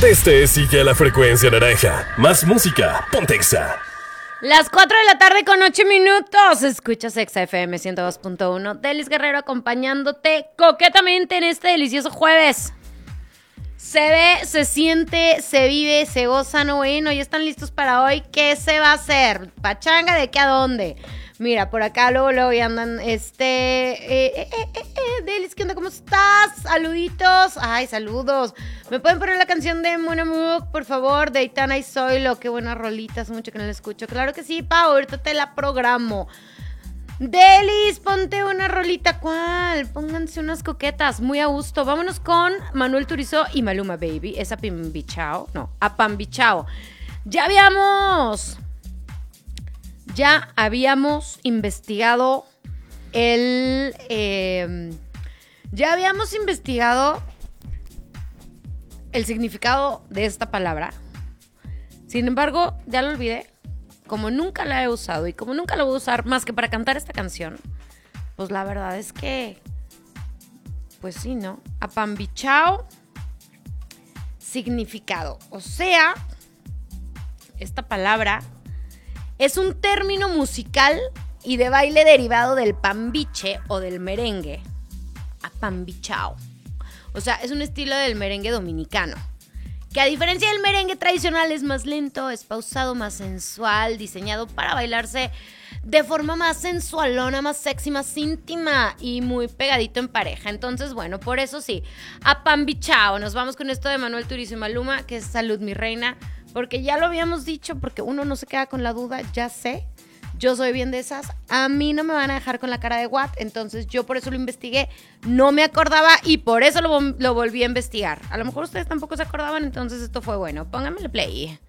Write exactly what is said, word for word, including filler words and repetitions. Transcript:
donde estés, sigue la frecuencia naranja. Más música, ponte Exa. Las cuatro de la tarde con ocho minutos. Escuchas Exa F M ciento dos punto uno. Delis Guerrero acompañándote coquetamente en este delicioso jueves. Se ve, se siente, se vive, se goza, no bueno. ¿Ya están listos para hoy? ¿Qué se va a hacer? ¿Pachanga de qué a dónde? Mira, por acá luego, luego ya andan, este... Eh, eh, eh, eh, eh, Delis, ¿qué onda? ¿Cómo estás? Saluditos. Ay, saludos. ¿Me pueden poner la canción de Mon Amour, por favor? De Aitana y Zoilo. Qué buena rolita, hace mucho que no la escucho. Claro que sí, Pau, ahorita te la programo. Delis, ponte una rolita. ¿Cuál? Pónganse unas coquetas, muy a gusto. Vámonos con Manuel Turizo y Maluma Baby. Es Apambichao. No, Apambichao. Ya habíamos... Ya habíamos investigado el... Eh, ya habíamos investigado el significado de esta palabra. Sin embargo, ya lo olvidé. Como nunca la he usado y como nunca la voy a usar más que para cantar esta canción, pues la verdad es que... Pues sí, ¿no? Apambichao, significado. O sea, esta palabra... Es un término musical y de baile derivado del pambiche o del merengue. Apambichao. O sea, es un estilo del merengue dominicano, que a diferencia del merengue tradicional es más lento, es pausado, más sensual, diseñado para bailarse de forma más sensualona, más sexy, más íntima y muy pegadito en pareja. Entonces, bueno, por eso sí, apambichao. Nos vamos con esto de Manuel Turizo y Maluma, que es Salud, mi reina. Porque ya lo habíamos dicho, porque uno no se queda con la duda, ya sé. Yo soy bien de esas. A mí no me van a dejar con la cara de what. Entonces yo por eso lo investigué. No me acordaba y por eso lo, lo volví a investigar. A lo mejor ustedes tampoco se acordaban, entonces esto fue bueno. Pónganmele play.